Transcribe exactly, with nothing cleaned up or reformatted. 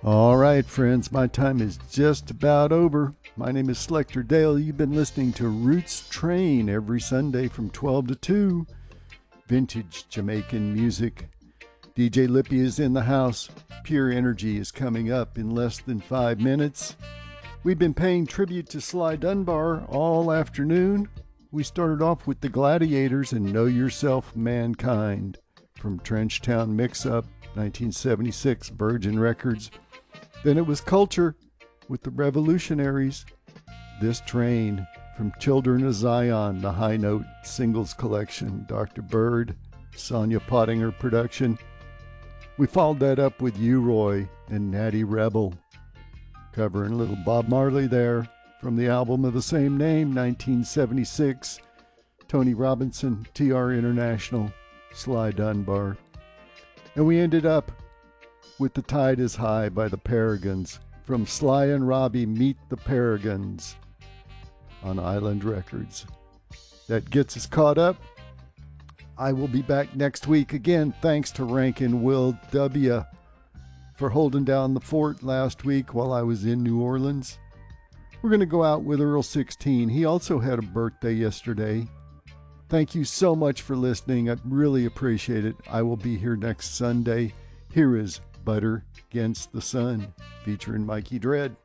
All right, friends, my time is just about over. My name is Selector Dale. You've been listening to Roots Train every Sunday from twelve to two. Vintage Jamaican music. D J Lippy is in the house. Pure Energy is coming up in less than five minutes. We've been paying tribute to Sly Dunbar all afternoon. We started off with the Gladiators and Know Yourself, Mankind from Trenchtown Mix-Up, nineteen seventy-six, Virgin Records. Then it was Culture with the Revolutionaries. This Train from Children of Zion, the High Note Singles Collection, Doctor Bird, Sonia Pottinger production. We followed that up with U-Roy and Natty Rebel, covering a little Bob Marley there from the album of the same name, nineteen seventy-six. Tony Robinson, T R International, Sly Dunbar. And we ended up with The Tide is High by the Paragons from Sly and Robbie Meet the Paragons on Island Records. That gets us caught up. I will be back next week. Again, thanks to Rankin Will W. for holding down the fort last week while I was in New Orleans. We're going to go out with Earl sixteen. He also had a birthday yesterday. Thank you so much for listening. I really appreciate it. I will be here next Sunday. Here is Butter Against the Sun featuring Mikey Dread.